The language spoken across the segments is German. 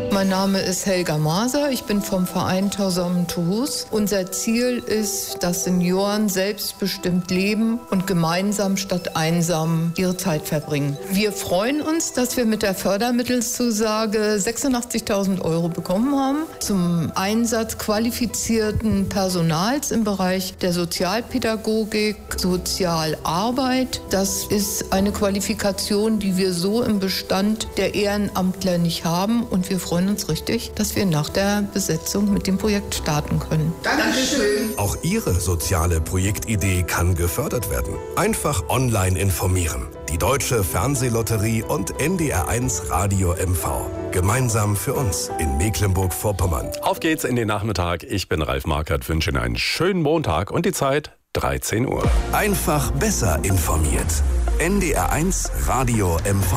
Mein Name ist Helga Maser, ich bin vom Verein Tausamen Toulouse. Unser Ziel ist, dass Senioren selbstbestimmt leben und gemeinsam statt einsam ihre Zeit verbringen. Wir freuen uns, dass wir mit der Fördermittelzusage 86.000 € bekommen haben zum Einsatz qualifizierten Personals im Bereich der Sozialpädagogik, Sozialarbeit. Das ist eine Qualifikation, die wir so im Bestand der Ehrenamtler nicht haben, und wir freuen uns richtig, dass wir nach der Besetzung mit dem Projekt starten können. Dankeschön. Auch Ihre soziale Projektidee kann gefördert werden. Einfach online informieren. Die Deutsche Fernsehlotterie und NDR1 Radio MV. Gemeinsam für uns in Mecklenburg-Vorpommern. Auf geht's in den Nachmittag. Ich bin Ralf Markert, wünsche Ihnen einen schönen Montag und die Zeit 13 Uhr. Einfach besser informiert. NDR1 Radio MV.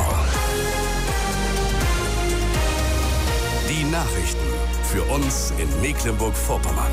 Die Nachrichten für uns in Mecklenburg-Vorpommern.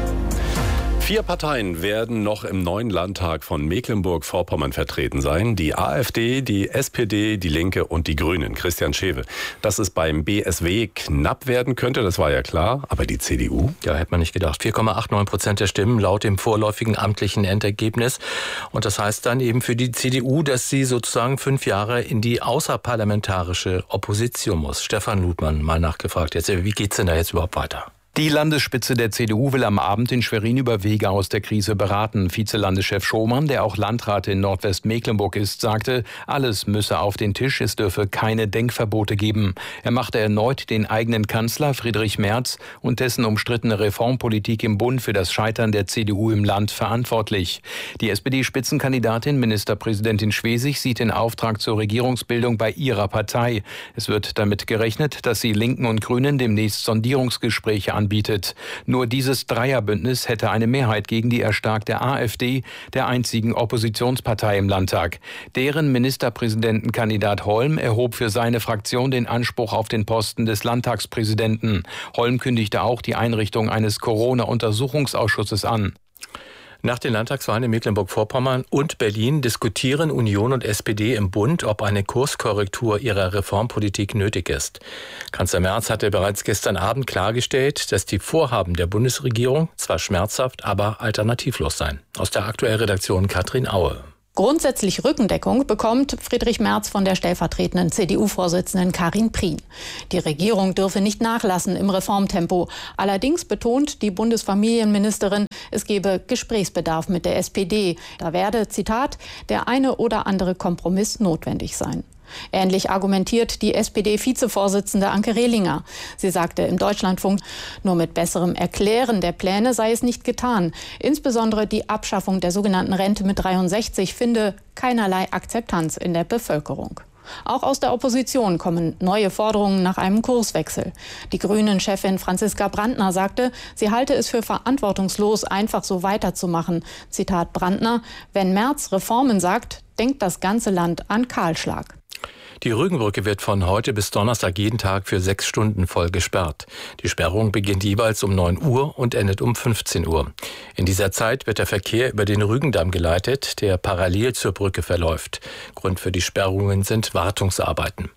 4 Parteien werden noch im neuen Landtag von Mecklenburg-Vorpommern vertreten sein. Die AfD, die SPD, die Linke und die Grünen. Christian Schewe. Dass es beim BSW knapp werden könnte, das war ja klar. Aber die CDU? Ja, hätte man nicht gedacht. 4,89% der Stimmen laut dem vorläufigen amtlichen Endergebnis. Und das heißt dann eben für die CDU, dass sie sozusagen 5 Jahre in die außerparlamentarische Opposition muss. Stefan Ludmann mal nachgefragt. Jetzt, wie geht's denn da jetzt überhaupt weiter? Die Landesspitze der CDU will am Abend in Schwerin über Wege aus der Krise beraten. Vizelandeschef Schomann, der auch Landrat in Nordwestmecklenburg ist, sagte, alles müsse auf den Tisch, es dürfe keine Denkverbote geben. Er machte erneut den eigenen Kanzler Friedrich Merz und dessen umstrittene Reformpolitik im Bund für das Scheitern der CDU im Land verantwortlich. Die SPD-Spitzenkandidatin Ministerpräsidentin Schwesig sieht den Auftrag zur Regierungsbildung bei ihrer Partei. Es wird damit gerechnet, dass sie Linken und Grünen demnächst Sondierungsgespräche anbietet. Nur dieses Dreierbündnis hätte eine Mehrheit gegen die erstarkte AfD, der einzigen Oppositionspartei im Landtag. Deren Ministerpräsidentenkandidat Holm erhob für seine Fraktion den Anspruch auf den Posten des Landtagspräsidenten. Holm kündigte auch die Einrichtung eines Corona-Untersuchungsausschusses an. Nach den Landtagswahlen in Mecklenburg-Vorpommern und Berlin diskutieren Union und SPD im Bund, ob eine Kurskorrektur ihrer Reformpolitik nötig ist. Kanzler Merz hatte bereits gestern Abend klargestellt, dass die Vorhaben der Bundesregierung zwar schmerzhaft, aber alternativlos seien. Aus der Aktuellredaktion Katrin Aue. Grundsätzlich Rückendeckung bekommt Friedrich Merz von der stellvertretenden CDU-Vorsitzenden Karin Prien. Die Regierung dürfe nicht nachlassen im Reformtempo. Allerdings betont die Bundesfamilienministerin, es gebe Gesprächsbedarf mit der SPD. Da werde, Zitat, der eine oder andere Kompromiss notwendig sein. Ähnlich argumentiert die SPD-Vizevorsitzende Anke Rehlinger. Sie sagte im Deutschlandfunk, nur mit besserem Erklären der Pläne sei es nicht getan. Insbesondere die Abschaffung der sogenannten Rente mit 63 finde keinerlei Akzeptanz in der Bevölkerung. Auch aus der Opposition kommen neue Forderungen nach einem Kurswechsel. Die Grünen-Chefin Franziska Brandner sagte, sie halte es für verantwortungslos, einfach so weiterzumachen. Zitat Brandner, wenn Merz Reformen sagt, denkt das ganze Land an Kahlschlag. Die Rügenbrücke wird von heute bis Donnerstag jeden Tag für 6 Stunden voll gesperrt. Die Sperrung beginnt jeweils um 9 Uhr und endet um 15 Uhr. In dieser Zeit wird der Verkehr über den Rügendamm geleitet, der parallel zur Brücke verläuft. Grund für die Sperrungen sind Wartungsarbeiten.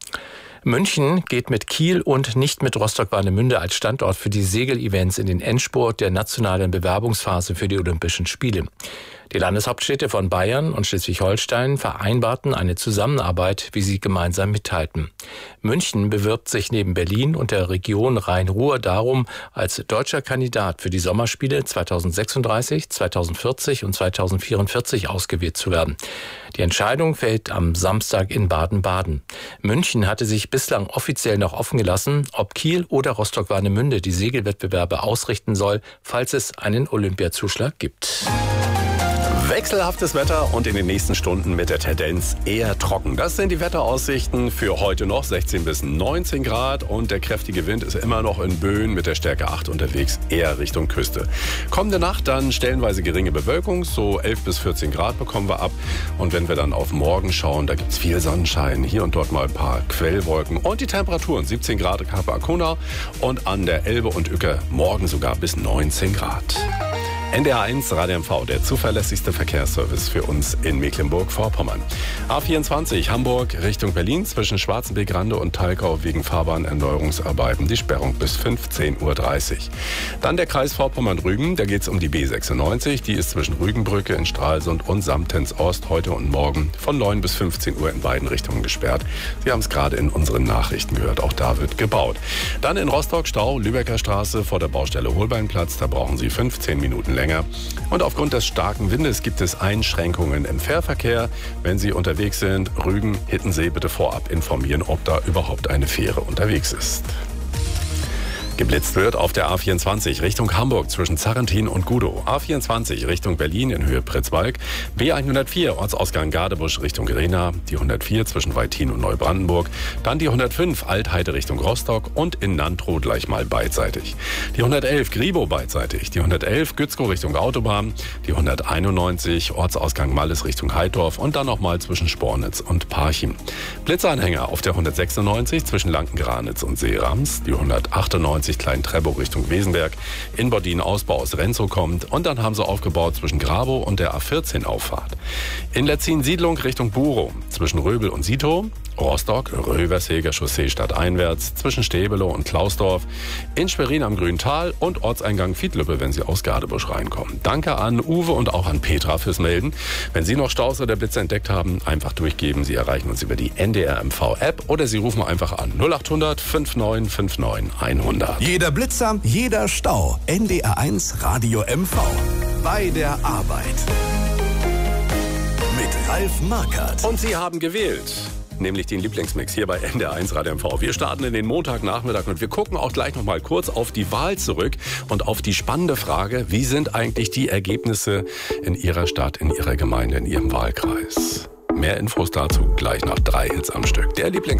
München geht mit Kiel und nicht mit Rostock-Warnemünde als Standort für die Segelevents in den Endspurt der nationalen Bewerbungsphase für die Olympischen Spiele. Die Landeshauptstädte von Bayern und Schleswig-Holstein vereinbarten eine Zusammenarbeit, wie sie gemeinsam mitteilten. München bewirbt sich neben Berlin und der Region Rhein-Ruhr darum, als deutscher Kandidat für die Sommerspiele 2036, 2040 und 2044 ausgewählt zu werden. Die Entscheidung fällt am Samstag in Baden-Baden. München hatte sich bislang offiziell noch offen gelassen, ob Kiel oder Rostock-Warnemünde die Segelwettbewerbe ausrichten soll, falls es einen Olympiazuschlag gibt. Wechselhaftes Wetter und in den nächsten Stunden mit der Tendenz eher trocken. Das sind die Wetteraussichten für heute noch. 16 bis 19 Grad und der kräftige Wind ist immer noch in Böen mit der Stärke 8 unterwegs, eher Richtung Küste. Kommende Nacht dann stellenweise geringe Bewölkung, so 11 bis 14 Grad bekommen wir ab. Und wenn wir dann auf morgen schauen, da gibt es viel Sonnenschein, hier und dort mal ein paar Quellwolken. Und die Temperaturen 17 Grad in Kapo Arkona und an der Elbe und Uecker morgen sogar bis 19 Grad. NDR1 Radio MV, der zuverlässigste Verkehrsservice für uns in Mecklenburg-Vorpommern. A24 Hamburg Richtung Berlin zwischen Schwarzenbeek-Rande und Thalkau wegen Fahrbahnerneuerungsarbeiten. Die Sperrung bis 15:30 Uhr. Dann der Kreis Vorpommern-Rügen, da geht es um die B96. Die ist zwischen Rügenbrücke in Stralsund und Samtens-Ost heute und morgen von 9 bis 15 Uhr in beiden Richtungen gesperrt. Sie haben es gerade in unseren Nachrichten gehört, auch da wird gebaut. Dann in Rostock Stau, Lübecker Straße vor der Baustelle Holbeinplatz, da brauchen Sie 15 Minuten länger. Und aufgrund des starken Windes gibt es Einschränkungen im Fährverkehr. Wenn Sie unterwegs sind, Rügen, Hittensee, bitte vorab informieren, ob da überhaupt eine Fähre unterwegs ist. Geblitzt wird auf der A24 Richtung Hamburg zwischen Zarrentin und Gudow. A24 Richtung Berlin in Höhe Pritzwalk. B104 Ortsausgang Gadebusch Richtung Rehna. Die 104 zwischen Weithin und Neubrandenburg. Dann die 105 Altheide Richtung Rostock und in Nantrow gleich mal beidseitig. Die 111 Gribow beidseitig. Die 111 Gützkow Richtung Autobahn. Die 191 Ortsausgang Malles Richtung Heidorf und dann nochmal zwischen Spornitz und Parchim. Blitzanhänger auf der 196 zwischen Lanken-Granitz und Seerams. Die 198 Klein-Trebow Richtung Wesenberg. In Bodin Ausbau aus Renzow kommt. Und dann haben sie aufgebaut zwischen Grabow und der A14 Auffahrt. In Letzin Siedlung Richtung Burow zwischen Röbel und Sitow. Rostock, Röversheger Chaussee stadteinwärts zwischen Stäbelow und Klausdorf, in Schwerin am Grüntal und Ortseingang Fiedlüppe, wenn Sie aus Gadebusch reinkommen. Danke an Uwe und auch an Petra fürs Melden. Wenn Sie noch Staus oder Blitze entdeckt haben, einfach durchgeben. Sie erreichen uns über die NDR MV-App oder Sie rufen einfach an 0800 5959 100. Jeder Blitzer, jeder Stau. NDR1 Radio MV. Bei der Arbeit. Mit Ralf Markert. Und Sie haben gewählt. Nämlich den Lieblingsmix hier bei NDR1 Radio MV. Wir starten in den Montagnachmittag und wir gucken auch gleich noch mal kurz auf die Wahl zurück und auf die spannende Frage, wie sind eigentlich die Ergebnisse in Ihrer Stadt, in Ihrer Gemeinde, in Ihrem Wahlkreis? Mehr Infos dazu gleich nach 3 Hits am Stück. Der